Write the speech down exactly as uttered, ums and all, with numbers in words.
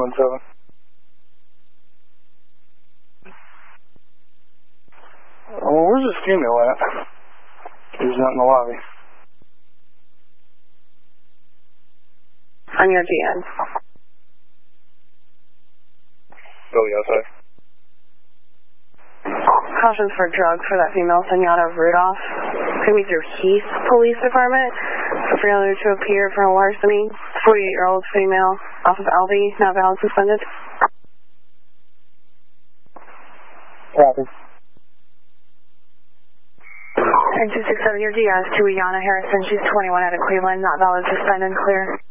one seven. Well, where's this female at? She's not in the lobby. On your G N. Billy outside. Cautions for drugs for that female, Senora Rudolph. Coming through Heath Police Department. For failure to appear for a larceny. forty-eight-year-old female off of L V, not valid suspended. Copy. And two six seven, your D S to Iana Harrison. She's twenty-one out of Cleveland, not valid suspended, clear.